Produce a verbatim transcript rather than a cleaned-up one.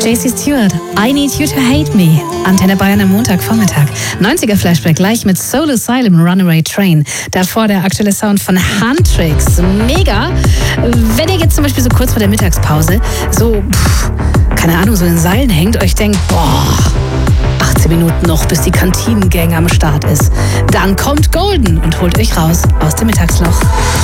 J C Stewart, I Need You to Hate Me. Antenne Bayern am Montagvormittag. neunziger Flashback gleich mit Soul Asylum, Runaway Train. Davor der aktuelle Sound von Huntrix. Mega. Wenn ihr jetzt zum Beispiel so kurz vor der Mittagspause so, pff, keine Ahnung, so in Seilen hängt, euch denkt, boah, achtzehn Minuten noch, bis die Kantinengang am Start ist. Dann kommt Golden und holt euch raus aus dem Mittagsloch.